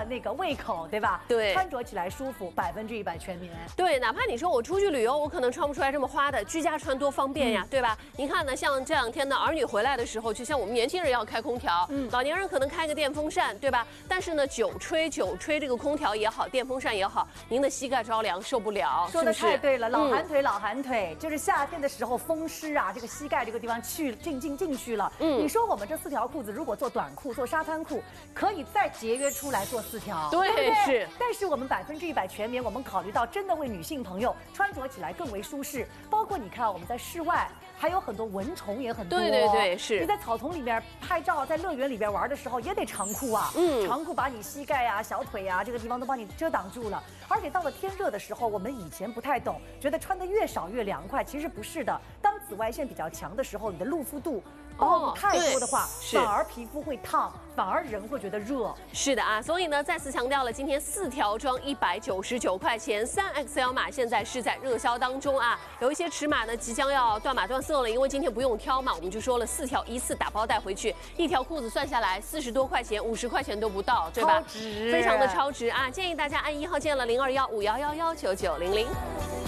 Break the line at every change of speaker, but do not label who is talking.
那个胃口，对吧？
对，
穿着起来舒服，100%全棉。
对，哪怕你说我出去旅游，我可能穿不出来这么花的，居家穿多方便呀，对吧？您看呢，像这2天呢，儿女回来的时候，就像我们年轻人要开空调，老年人可能开个电风扇，对吧？但是呢，久吹这个空调也好，电风扇也好，您的膝盖着凉受不了。
说的太对了，老寒腿，就是夏天的时候风湿啊，这个膝盖这个地方进去了。你说我们这4条裤子如果做短裤、做沙滩裤，可以再节约出来做4条，对不对？是。但是我们100%全棉，我们考虑到真的为女性朋友穿着起来更为舒适，包括你看我们在室外。还有很多蚊虫也很多，对，是。你在草丛里面拍照，在乐园里边玩的时候也得长裤啊，长裤把你膝盖啊、小腿啊这个地方都帮你遮挡住了。而且到了天热的时候，我们以前不太懂，觉得穿的越少越凉快，其实不是的。当紫外线比较强的时候，你的露肤度暴露太多的话，反而皮肤会烫，反而人会觉得热。是的啊，所以呢，再次强调了，今天4条装199块钱，3XL 码现在是在热销当中啊，有一些尺码呢即将要断码断色了，因为今天不用挑嘛，我们就说了4条一次打包带回去，1条裤子算下来40多块钱，50块钱都不到，对吧？超值，非常的超值啊！建议大家按1号键了，0215111990。